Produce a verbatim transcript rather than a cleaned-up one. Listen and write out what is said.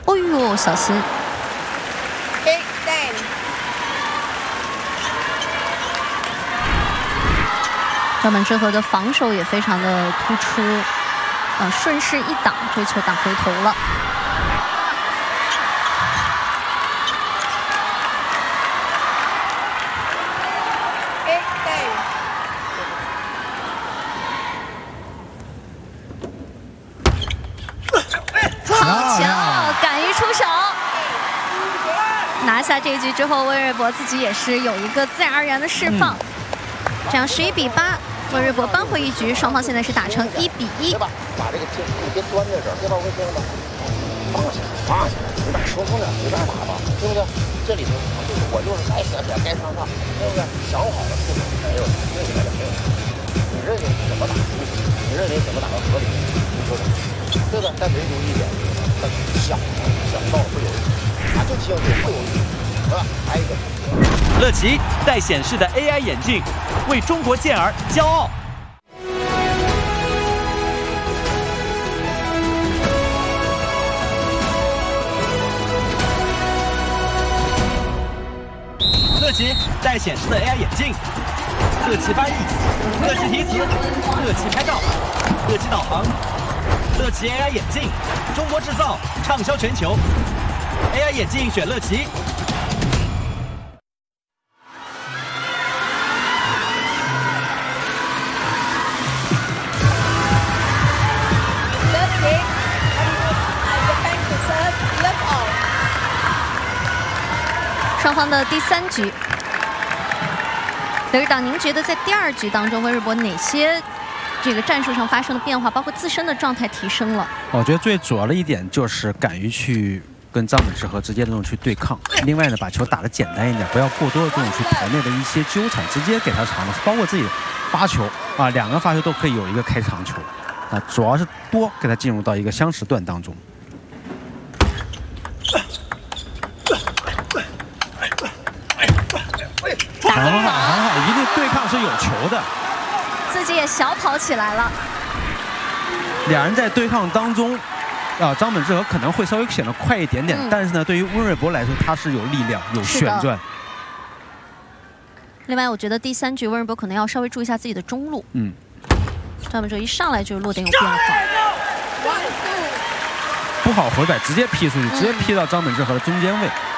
哦呦，小心！ 张本智和的防守也非常的突出，呃，顺势一挡，这球打回头了。好球，敢于出手。 拿下这一局之后，温瑞博自己也是有一个自然而然的释放，嗯、这样十一比八，温瑞博扳回一局，双方现在是打成一比一。把这个这你别端在这儿，别把我这样的放下，放下，你把手从点随便打吧，对不对？这里头就是我就是该射射，该上上，对不对？想好了出手，没有，没有，没有。你认为怎么打舒服？你认为怎么打的合理？你说怎么？对不对？但唯独一点，他想想到会有。 啊，就听会有意思，是吧？还有一个， 乐奇带显示的 A I 眼镜，为中国健儿骄傲。乐奇带显示的 A I 眼镜，乐奇翻译，乐奇提词，乐奇拍照，乐奇导航，乐奇 A I 眼镜，中国制造，畅销全球。 A I 眼镜选乐奇。 双方的第三局，刘指导，您觉得在第二局当中，温瑞博哪些这个战术上发生的变化，包括自身的状态提升了？ 我觉得最主要的一点就是敢于去。 跟张本智和直接这种去对抗，另外呢，把球打得简单一点，不要过多的这种去台内的一些纠缠，直接给他长的，包括自己发球啊，两个发球都可以有一个开长球，啊，主要是多给他进入到一个相持段当中。很好，很好，一定对抗是有球的， 自己也小跑起来了。 两人在对抗当中。 啊，张本智和可能会稍微显得快一点点，嗯、但是呢，对于温瑞博来说，他是有力量、有旋转。 另外，我觉得第三局温瑞博可能要稍微注意一下自己的中路。嗯，张本智一上来就是落点有变化， 不好回摆，直接劈出去，直接劈到张本智和的中间位。嗯